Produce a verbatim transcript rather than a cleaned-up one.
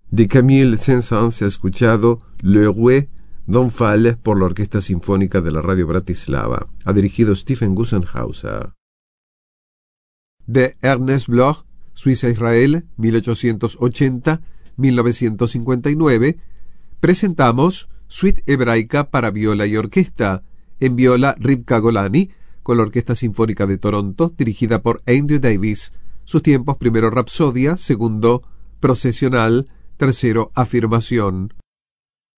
De Camille Saint-Saëns se ha escuchado Le Rouet Don Fall por la Orquesta Sinfónica de la Radio Bratislava. Ha dirigido Stephen Gussenhauser. De Ernest Bloch, Suiza-Israel, mil ochocientos ochenta a mil novecientos cincuenta y nueve, presentamos Suite hebraica para viola y orquesta, en viola Rivka Golani, con la Orquesta Sinfónica de Toronto, dirigida por Andrew Davis. Sus tiempos: primero Rapsodia, segundo Procesional, tercero Afirmación.